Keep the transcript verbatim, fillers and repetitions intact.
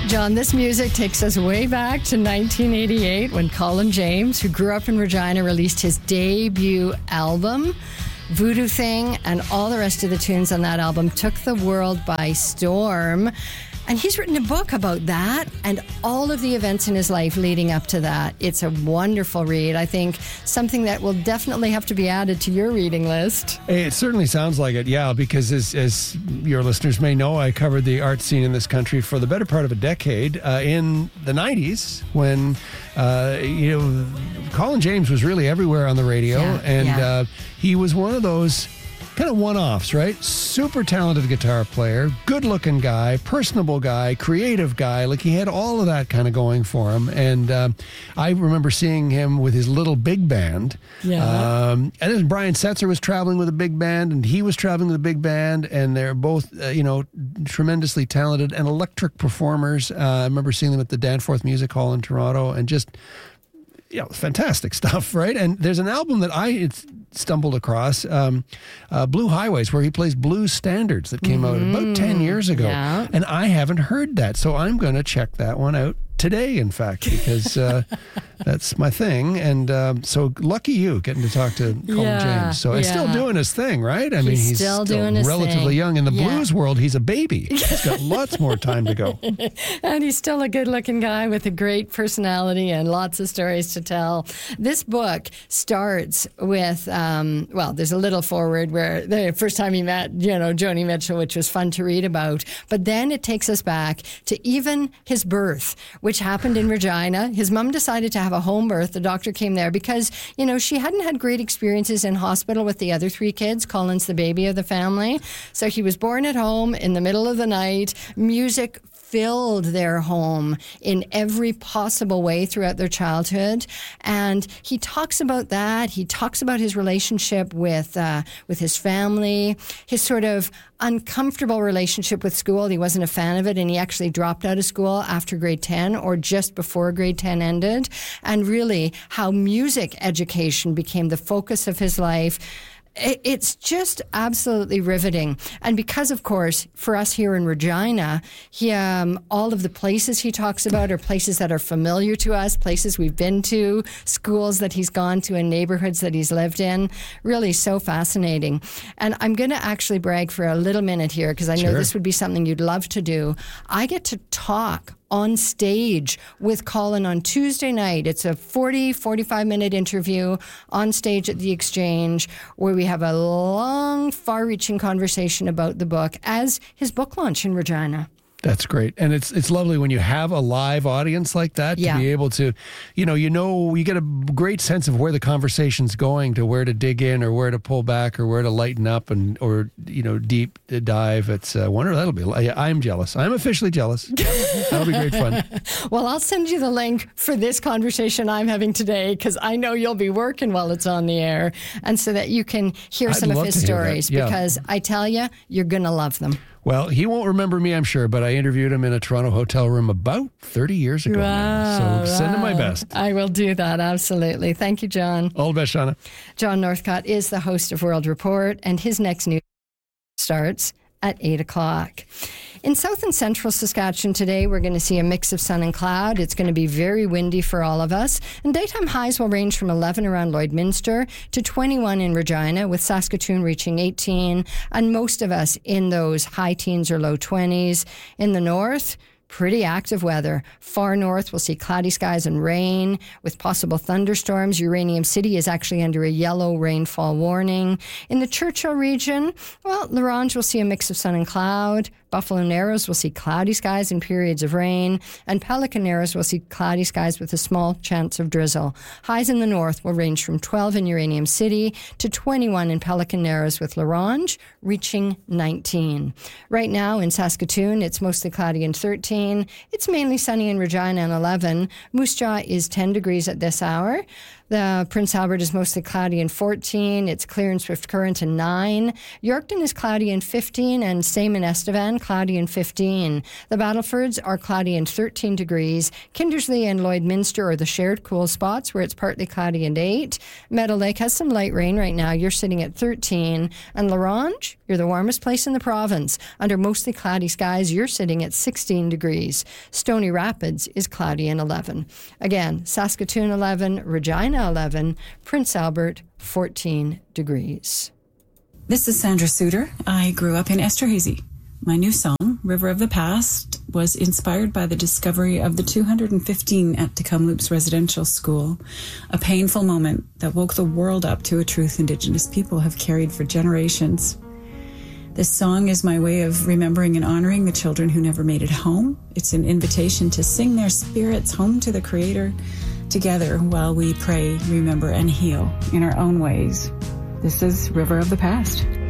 John, this music takes us way back to nineteen eighty-eight when Colin James, who grew up in Regina, released his debut album. Voodoo Thing and all the rest of the tunes on that album took the world by storm. And he's written a book about that and all of the events in his life leading up to that. It's a wonderful read. I think something that will definitely have to be added to your reading list. It certainly sounds like it, yeah, because as, as your listeners may know, I covered the art scene in this country for the better part of a decade. Uh, in the nineties, when, uh, you know, Colin James was really everywhere on the radio, yeah, and yeah. Uh, he was one of those kind of one-offs, right? Super talented guitar player, good-looking guy, personable guy, creative guy. Like, he had all of that kind of going for him. And uh, I remember seeing him with his little big band. Yeah. Um, and then Brian Setzer was traveling with a big band, and he was traveling with a big band, and they're both, uh, you know, tremendously talented and electric performers. Uh, I remember seeing them at the Danforth Music Hall in Toronto, and just... you know, fantastic stuff, right? And there's an album that I stumbled across, um, uh, Blue Highways, where he plays blues standards that came mm-hmm. out about ten years ago. Yeah. And I haven't heard that, so I'm going to check that one out today, in fact, because uh, that's my thing. And um, so lucky you getting to talk to Colin yeah, James. So yeah. he's still doing his thing, right? I he's mean, he's still, still doing his relatively thing. young. In the yeah. blues world, he's a baby. He's got lots more time to go. And he's still a good-looking guy with a great personality and lots of stories to tell. This book starts with, um, well, there's a little foreword where the first time he met, you know, Joni Mitchell, which was fun to read about. But then it takes us back to even his birth, which happened in Regina. His mom decided to have a home birth. The doctor came there because, you know, she hadn't had great experiences in hospital with the other three kids. Colin's the baby of the family. So he was born at home in the middle of the night. Music filled their home in every possible way throughout their childhood. And he talks about that. He talks about his relationship with uh, with his family, his sort of uncomfortable relationship with school. He wasn't a fan of it, and he actually dropped out of school after grade ten or just before grade ten ended. And really how music education became the focus of his life. It's just absolutely riveting. And because, of course, for us here in Regina, he, um, all of the places he talks about are places that are familiar to us, places we've been to, schools that he's gone to, and neighborhoods that he's lived in. Really so fascinating. And I'm going to actually brag for a little minute here, because I know Sure. this would be something you'd love to do. I get to talk on stage with Colin on Tuesday night. It's a forty, forty-five minute interview on stage at the Exchange where we have a long, far-reaching conversation about the book as his book launch in Regina. That's great. And it's it's lovely when you have a live audience like that to Yeah. be able to, you know, you know, you get a great sense of where the conversation's going, to where to dig in or where to pull back or where to lighten up and, or, you know, deep dive. It's a wonder that'll be, I'm jealous. I'm officially jealous. That'll be great fun. Well, I'll send you the link for this conversation I'm having today, because I know you'll be working while it's on the air, and so that you can hear I'd some of love his to hear that. stories, Yeah. because I tell you, you're going to love them. Well, he won't remember me, I'm sure, but I interviewed him in a Toronto hotel room about thirty years ago now. Wow, So send him my wow. best. I will do that, absolutely. Thank you, John. All the best, Shauna. John Northcott is the host of World Report, and his next news starts at eight o'clock. In south and central Saskatchewan today, we're going to see a mix of sun and cloud. It's going to be very windy for all of us. And daytime highs will range from eleven around Lloydminster to twenty-one in Regina, with Saskatoon reaching eighteen, and most of us in those high teens or low twenties. In the north, pretty active weather. Far north, we'll see cloudy skies and rain with possible thunderstorms. Uranium City is actually under a yellow rainfall warning. In the Churchill region, well, La Ronge will see a mix of sun and cloud. Buffalo Narrows will see cloudy skies and periods of rain. And Pelican Narrows will see cloudy skies with a small chance of drizzle. Highs in the north will range from twelve in Uranium City to twenty-one in Pelican Narrows, with La Ronge reaching nineteen. Right now in Saskatoon, it's mostly cloudy and thirteen. It's mainly sunny in Regina and eleven. Moose Jaw is ten degrees at this hour. The Prince Albert is mostly cloudy and fourteen. It's clear and swift current and nine. Yorkton is cloudy and fifteen, and same in Estevan, cloudy and fifteen. The Battlefords are cloudy and thirteen degrees. Kindersley and Lloydminster are the shared cool spots where it's partly cloudy and eight. Meadow Lake has some light rain right now. You're sitting at thirteen. And La Ronge, you're the warmest place in the province. Under mostly cloudy skies, you're sitting at sixteen degrees. Stony Rapids is cloudy and eleven. Again, Saskatoon eleven, Regina eleven, Prince Albert fourteen degrees. This is Sandra Suter. I grew up in Esterhazy. My new song, River of the Past, was inspired by the discovery of the two hundred fifteen at Tecumloops Residential School, a painful moment that woke the world up to a truth Indigenous people have carried for generations. This song is my way of remembering and honoring the children who never made it home. It's an invitation to sing their spirits home to the Creator together while we pray, remember, and heal in our own ways. This is River of the Past.